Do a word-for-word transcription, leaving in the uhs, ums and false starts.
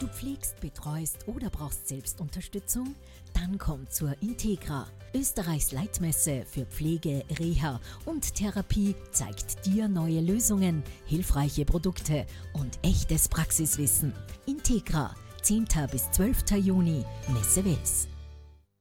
du pflegst, betreust oder brauchst Selbstunterstützung? Dann komm zur Integra. Österreichs Leitmesse für Pflege, Reha und Therapie zeigt dir neue Lösungen, hilfreiche Produkte und echtes Praxiswissen. Integra, zehnten bis zwölften Juni, Messe Wels.